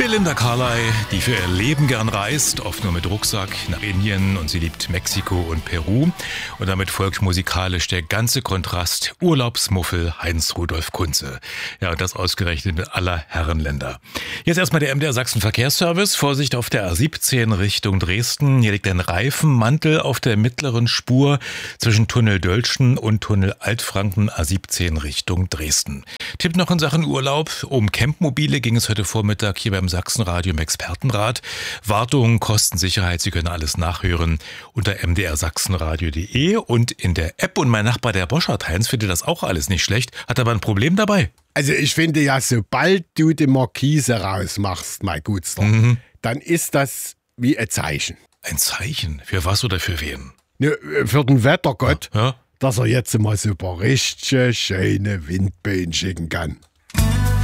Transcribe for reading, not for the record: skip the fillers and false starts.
Belinda Carlisle, die für ihr Leben gern reist, oft nur mit Rucksack nach Indien, und sie liebt Mexiko und Peru. Und damit folgt musikalisch der ganze Kontrast: Urlaubsmuffel Heinz-Rudolf Kunze. Ja, und das ausgerechnet in aller Herrenländer. Jetzt erstmal der MDR Sachsen Verkehrsservice. Vorsicht auf der A17 Richtung Dresden. Hier liegt ein Reifenmantel auf der mittleren Spur zwischen Tunnel Dölschen und Tunnel Altfranken, A17 Richtung Dresden. Tipp noch in Sachen Urlaub: Um Campmobile ging es heute Vormittag hier beim Sachsenradio im Expertenrat. Wartung, Kostensicherheit, Sie können alles nachhören unter mdrsachsenradio.de und in der App. Und mein Nachbar, der Boschert Heinz, findet das auch alles nicht schlecht, hat aber ein Problem dabei. Also ich finde ja, sobald du die Markise rausmachst, mein Gutster, dann ist das wie ein Zeichen. Ein Zeichen? Für was oder für wen? Ne, für den Wettergott, Ja? dass er jetzt mal so ein paar richtig schöne Windböen schicken kann.